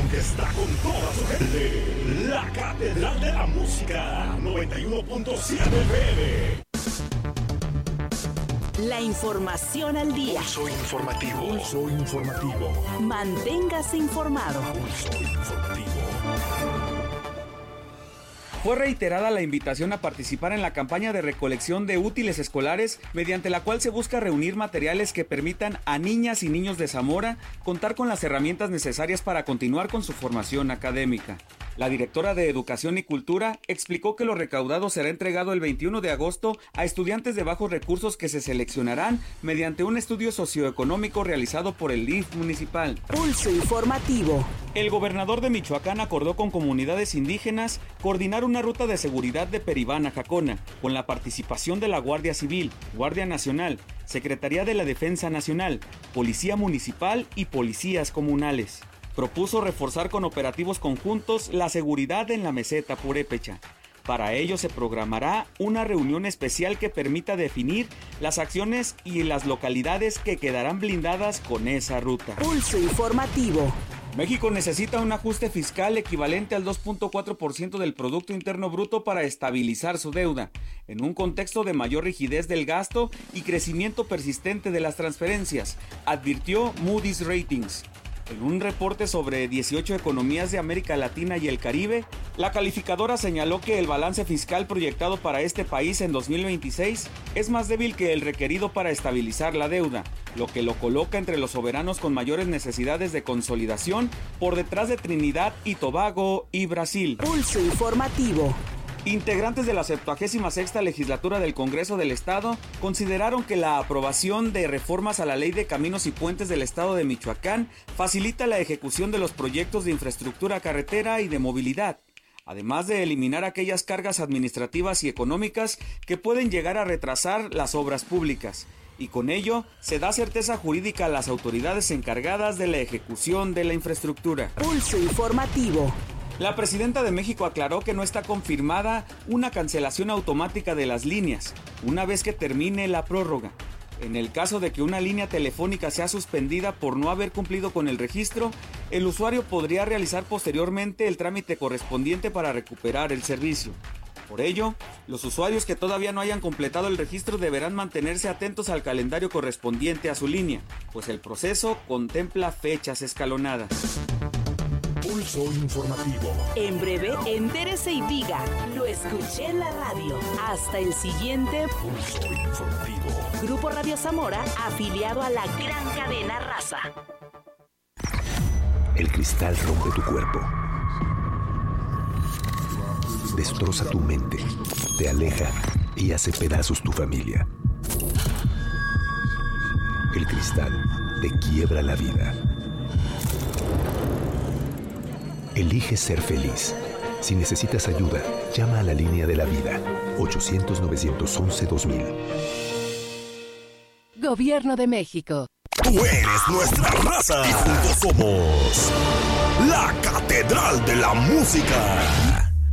que está con toda su gente. La Catedral de la Música, 91.7 FM. La información al día. Pulso informativo. Pulso informativo. Manténgase informado. Pulso informativo. Fue reiterada la invitación a participar en la campaña de recolección de útiles escolares, mediante la cual se busca reunir materiales que permitan a niñas y niños de Zamora contar con las herramientas necesarias para continuar con su formación académica. La directora de Educación y Cultura explicó que lo recaudado será entregado el 21 de agosto a estudiantes de bajos recursos que se seleccionarán mediante un estudio socioeconómico realizado por el DIF municipal. Pulso informativo. El gobernador de Michoacán acordó con comunidades indígenas coordinar una ruta de seguridad de Peribán a Jacona, con la participación de la Guardia Civil, Guardia Nacional, Secretaría de la Defensa Nacional, Policía Municipal y policías comunales. Propuso reforzar con operativos conjuntos la seguridad en la meseta purépecha. Para ello se programará una reunión especial que permita definir las acciones y las localidades que quedarán blindadas con esa ruta. Pulso informativo. México necesita un ajuste fiscal equivalente al 2.4% del Producto Interno Bruto para estabilizar su deuda, en un contexto de mayor rigidez del gasto y crecimiento persistente de las transferencias, advirtió Moody's Ratings. En un reporte sobre 18 economías de América Latina y el Caribe, la calificadora señaló que el balance fiscal proyectado para este país en 2026 es más débil que el requerido para estabilizar la deuda, lo que lo coloca entre los soberanos con mayores necesidades de consolidación por detrás de Trinidad y Tobago y Brasil. Pulso informativo. Integrantes de la 76ª legislatura del Congreso del Estado consideraron que la aprobación de reformas a la Ley de Caminos y Puentes del Estado de Michoacán facilita la ejecución de los proyectos de infraestructura carretera y de movilidad, además de eliminar aquellas cargas administrativas y económicas que pueden llegar a retrasar las obras públicas. Y con ello se da certeza jurídica a las autoridades encargadas de la ejecución de la infraestructura. Pulso informativo. La presidenta de México aclaró que no está confirmada una cancelación automática de las líneas, una vez que termine la prórroga. En el caso de que una línea telefónica sea suspendida por no haber cumplido con el registro, el usuario podría realizar posteriormente el trámite correspondiente para recuperar el servicio. Por ello, los usuarios que todavía no hayan completado el registro deberán mantenerse atentos al calendario correspondiente a su línea, pues el proceso contempla fechas escalonadas. Pulso informativo. En breve, entérese y diga, lo escuché en la radio. Hasta el siguiente Pulso informativo. Grupo Radio Zamora, afiliado a la gran cadena Raza. El cristal rompe tu cuerpo, destroza tu mente, te aleja y hace pedazos tu familia. El cristal te quiebra la vida. Elige ser feliz. Si necesitas ayuda, llama a la línea de la vida, 800-911-2000. Gobierno de México. Tú eres nuestra raza y juntos somos la Catedral de la Música.